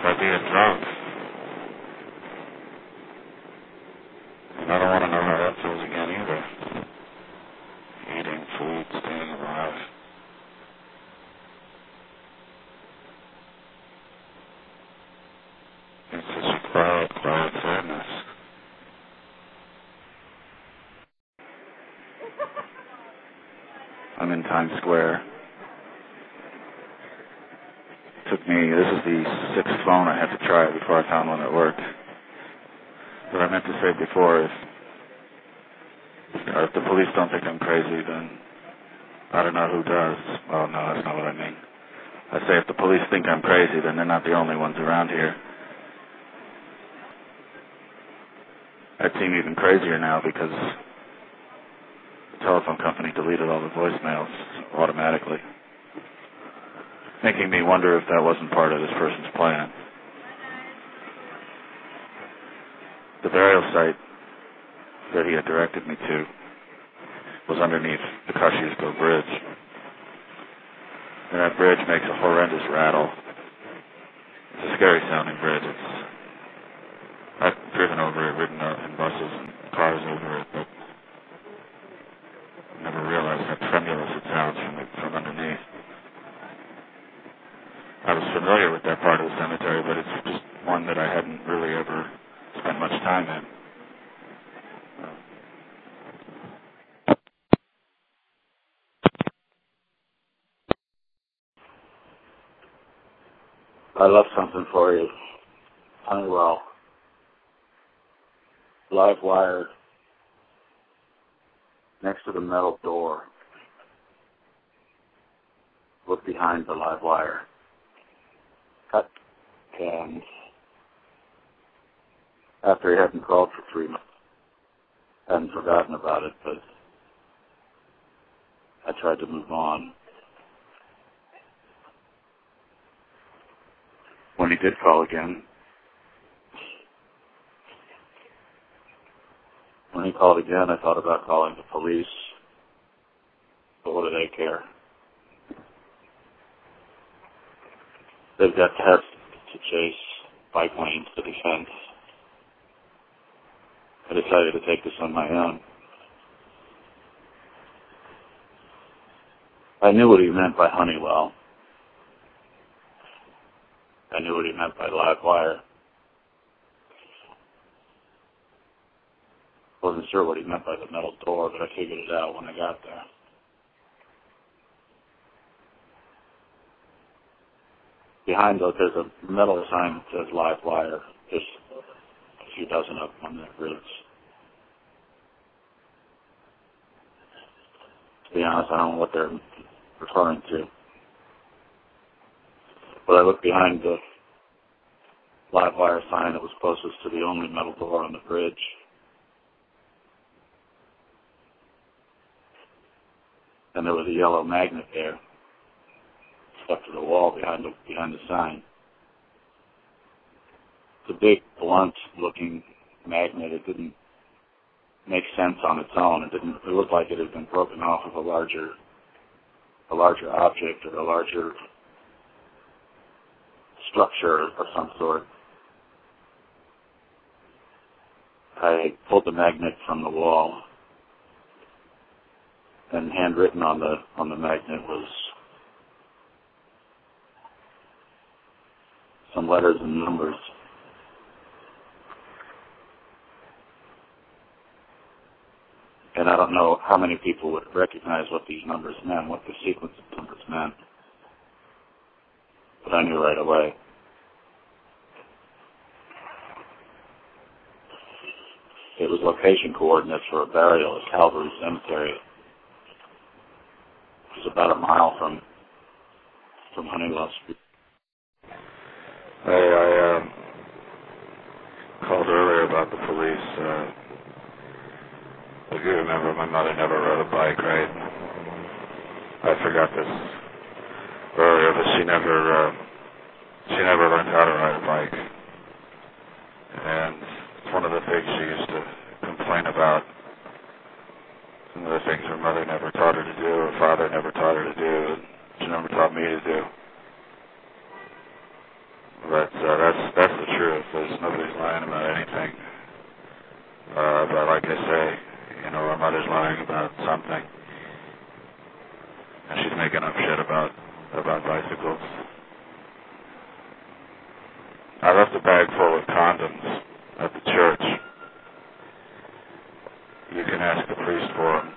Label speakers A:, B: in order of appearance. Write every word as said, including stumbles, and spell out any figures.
A: by being drunk. And I don't want to know how that feels again either. Eating food, staying alive. It's just a cloud, cloud sadness. I'm in Times Square. Took me, this is the sixth phone I had to try before I found one that worked. But I meant to say before, if, you know, if the police don't think I'm crazy, then I don't know who does. Well, no, that's not what I mean. I say if the police think I'm crazy, then they're not the only ones around here. I'd seem even crazier now because the telephone company deleted all the voicemails automatically, making me wonder if that wasn't part of this person's plan. The burial site that he had directed me to was underneath the Kosciuszko Bridge. And that bridge makes a horrendous rattle. It's a scary sounding bridge. It's, I've driven over it, ridden in buses and cars over it, but never realized how tremulous it sounds from, the, from underneath. I was familiar with that part of the cemetery, but it's just one that I hadn't really ever spent much time in. I left something for you. Honeywell. Live wire next to the metal door. Look behind the live wire. Cut. And after he hadn't called for three months, hadn't forgotten about it, but I tried to move on. When he did call again, when he called again, I thought about calling the police, but what do they care? They've got tests to chase bike lanes to defense. I decided to take this on my own. I knew what he meant by Honeywell. I knew what he meant by live wire. Wasn't sure what he meant by the metal door, but I figured it out when I got there. Behind those, there's a metal sign that says live wire. There's a few dozen of them on that bridge. To be honest, I don't know what they're referring to. But I looked behind the live wire sign that was closest to the only metal door on the bridge. And there was a yellow magnet there, stuck to the wall behind the, behind the sign. It's a big, blunt-looking magnet. It didn't make sense on its own. It didn't. It looked like it had been broken off of a larger, a larger object or a larger structure of some sort. I pulled the magnet from the wall, and handwritten on the on the magnet was some letters and numbers. And I don't know how many people would recognize what these numbers meant, what the sequence of numbers meant. But I knew right away. It was location coordinates for a burial at Calvary Cemetery. It was about a mile from from Honeywell Street. Hey, I uh, called earlier about the police. Uh, if you remember, my mother never rode a bike, right? I forgot this earlier, but she never uh, she never learned how to ride a bike. And it's one of the things she used to complain about. Some of the things her mother never taught her to do, her father never taught her to do, and she never taught me to do. But uh, that's like I say, you know, her mother's lying about something, and she's making up shit about about bicycles. I left a bag full of condoms at the church. You can ask the priest for them.